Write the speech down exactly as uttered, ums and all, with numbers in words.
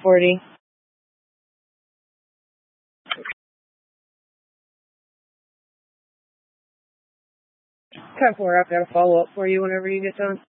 forty. ten four, I've got a follow-up for you whenever you get done.